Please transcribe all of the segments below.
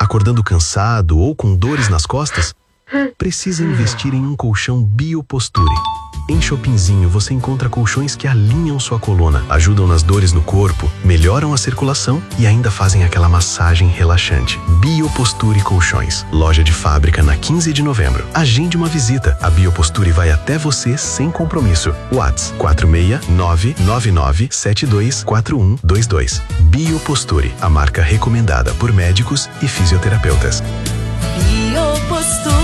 Acordando cansado ou com dores nas costas? Precisa investir em um colchão Bioposture. Em Shoppingzinho você encontra colchões que alinham sua coluna, ajudam nas dores no corpo, melhoram a circulação e ainda fazem aquela massagem relaxante. Bioposture Colchões. Loja de fábrica na 15 de novembro. Agende uma visita. A Bioposture vai até você sem compromisso. WhatsApp 46999724122. Bioposture, a marca recomendada por médicos e fisioterapeutas. Bioposture.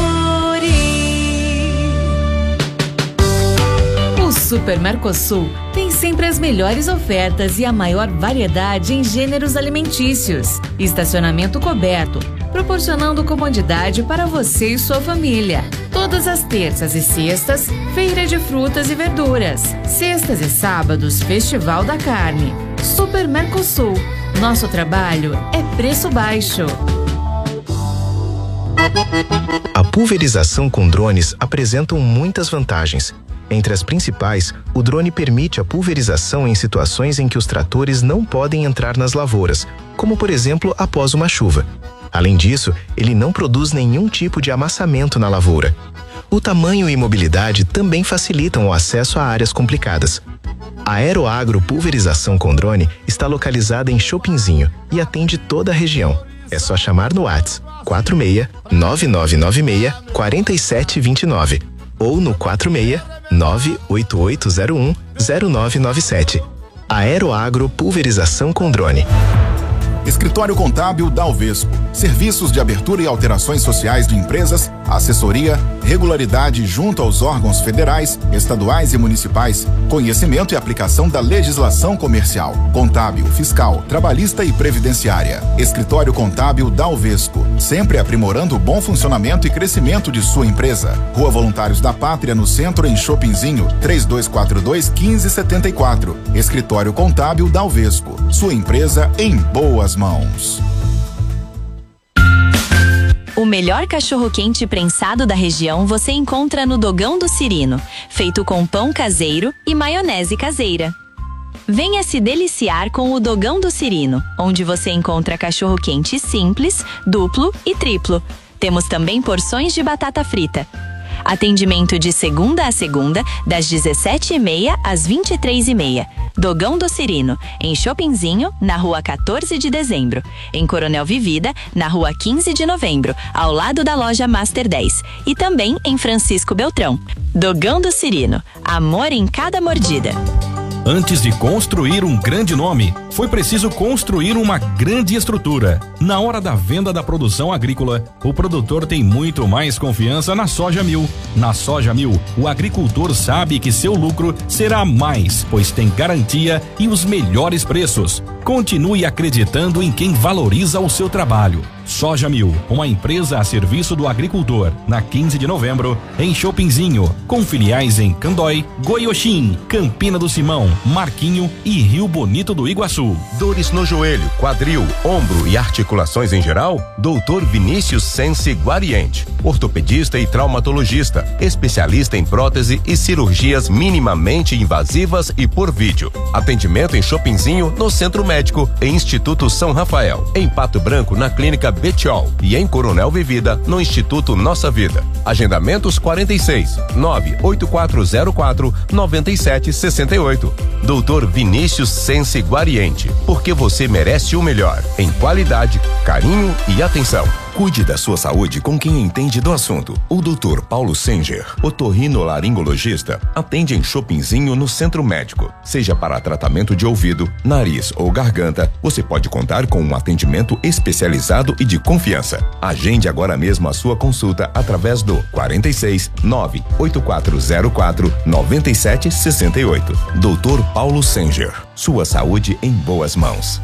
O Super Mercosul tem sempre as melhores ofertas e a maior variedade em gêneros alimentícios. Estacionamento coberto, proporcionando comodidade para você e sua família. Todas as terças e sextas, feira de frutas e verduras. Sextas e sábados, Festival da Carne. Super Mercosul. Nosso trabalho é preço baixo. A pulverização com drones apresentam muitas vantagens. Entre as principais, o drone permite a pulverização em situações em que os tratores não podem entrar nas lavouras, como por exemplo após uma chuva. Além disso, ele não produz nenhum tipo de amassamento na lavoura. O tamanho e mobilidade também facilitam o acesso a áreas complicadas. A Aeroagro Pulverização com Drone está localizada em Shoppingzinho e atende toda a região. É só chamar no WhatsApp 46-9996-4729 ou no 46-98801-0997. Aeroagro Pulverização com Drone. Escritório Contábil da Alvesco. Serviços de abertura e alterações sociais de empresas, assessoria, regularidade junto aos órgãos federais, estaduais e municipais, conhecimento e aplicação da legislação comercial, contábil, fiscal, trabalhista e previdenciária. Escritório Contábil da Alvesco. Sempre aprimorando o bom funcionamento e crescimento de sua empresa. Rua Voluntários da Pátria, no centro, em Shoppingzinho, 3242-1574. Escritório Contábil da Alvesco. Sua empresa em boas mãos. O melhor cachorro-quente prensado da região você encontra no Dogão do Cirino, feito com pão caseiro e maionese caseira. Venha se deliciar com o Dogão do Cirino, onde você encontra cachorro-quente simples, duplo e triplo. Temos também porções de batata frita. Atendimento de segunda a segunda, das 17h30 às 23h30. Dogão do Cirino, em Shoppingzinho, na rua 14 de dezembro. Em Coronel Vivida, na rua 15 de novembro, ao lado da loja Master 10. E também em Francisco Beltrão. Dogão do Cirino, amor em cada mordida. Antes de construir um grande nome, foi preciso construir uma grande estrutura. Na hora da venda da produção agrícola, o produtor tem muito mais confiança na Soja Mil. Na Soja Mil, o agricultor sabe que seu lucro será mais, pois tem garantia e os melhores preços. Continue acreditando em quem valoriza o seu trabalho. Soja Mil, uma empresa a serviço do agricultor, na 15 de novembro, em Shoppingzinho, com filiais em Candói, Goiôxim, Campina do Simão, Marquinho e Rio Bonito do Iguaçu. Dores no joelho, quadril, ombro e articulações em geral? Dr. Vinícius Sense Guariente, ortopedista e traumatologista, especialista em prótese e cirurgias minimamente invasivas e por vídeo. Atendimento em Shoppingzinho, no Centro Médico e Instituto São Rafael, em Pato Branco, na Clínica Betiol e em Coronel Vivida, no Instituto Nossa Vida. Agendamentos 46-98404-9768. Dr. Vinícius Sense Guariente, porque você merece o melhor em qualidade, carinho e atenção. Cuide da sua saúde com quem entende do assunto. O Dr. Paulo Senger, otorrinolaringologista, atende em Shoppingzinho no Centro Médico. Seja para tratamento de ouvido, nariz ou garganta, você pode contar com um atendimento especializado e de confiança. Agende agora mesmo a sua consulta através do 46-98404-9768. Dr. Paulo Senger, sua saúde em boas mãos.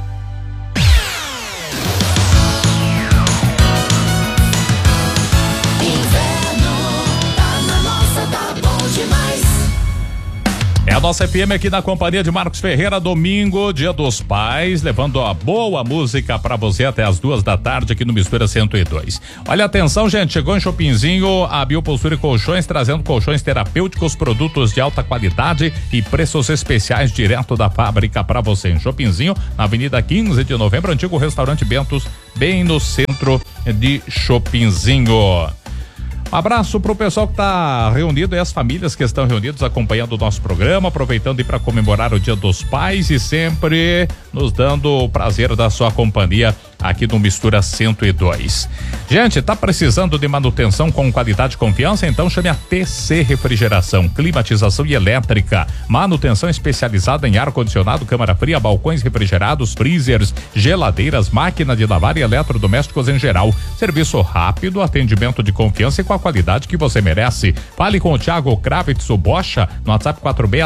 É a nossa FM aqui na companhia de Marcos Ferreira, domingo, Dia dos Pais, levando a boa música pra você até as 2 da tarde aqui no Mistura 102. Olha, atenção, gente, chegou em Shoppingzinho a Biopostura e Colchões, trazendo colchões terapêuticos, produtos de alta qualidade e preços especiais direto da fábrica pra você. Em Shoppingzinho, na Avenida 15 de Novembro, antigo restaurante Bentos, bem no centro de Shoppingzinho. Um abraço pro pessoal que tá reunido e as famílias que estão reunidos acompanhando o nosso programa, aproveitando para comemorar o Dia dos Pais e sempre nos dando o prazer da sua companhia aqui no Mistura 102. Gente, tá precisando de manutenção com qualidade e confiança? Então chame a TC Refrigeração, climatização e elétrica, manutenção especializada em ar-condicionado, câmara fria, balcões refrigerados, freezers, geladeiras, máquina de lavar e eletrodomésticos em geral. Serviço rápido, atendimento de confiança e com a qualidade que você merece. Fale com o Thiago Kravitz, o Bocha, no WhatsApp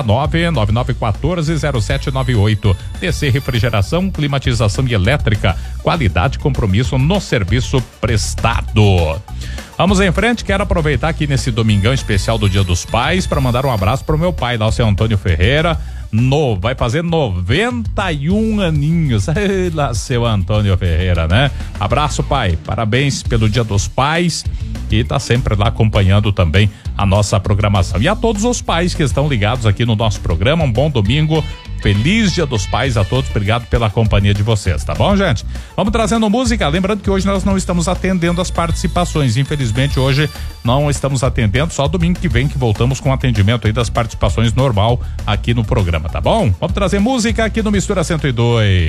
469-9914-0798. TC Refrigeração, climatização e elétrica, qualidade e compromisso no serviço prestado. Vamos em frente, quero aproveitar aqui nesse domingão especial do Dia dos Pais para mandar um abraço pro meu pai, lá o seu Antônio Ferreira, vai fazer 91 aninhos, lá seu Antônio Ferreira, né? Abraço, pai, parabéns pelo Dia dos Pais e tá sempre lá acompanhando também a nossa programação. E a todos os pais que estão ligados aqui no nosso programa, um bom domingo, feliz Dia dos Pais a todos, obrigado pela companhia de vocês, tá bom, gente? Vamos trazendo música, lembrando que hoje nós não estamos atendendo as participações, infelizmente hoje não estamos atendendo, só domingo que vem que voltamos com atendimento aí das participações normal aqui no programa, tá bom? Vamos trazer música aqui no Mistura 102.